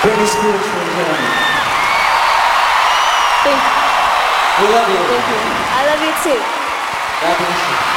Britney Spears, ladies and gentlemen. Thank you. We love you. Thank you. I love you too. God bless you.